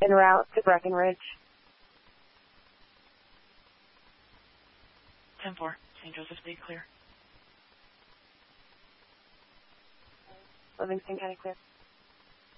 en route to Breckenridge. 10-4, St. Joseph State clear. Livingston County clear.